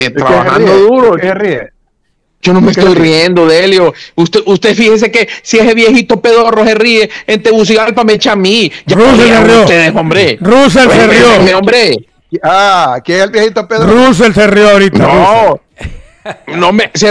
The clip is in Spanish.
trabajando duro. ¿Qué se ríe? Yo no me estoy riendo, Delio. Usted fíjese que si ese viejito pedorro se ríe, en Tegucigalpa me echa a mí. Ya Russell se rió. Ustedes, hombre. Russell se rió. Hombre. ¿Quién es el viejito Pedro? Russell se rió ahorita. No me...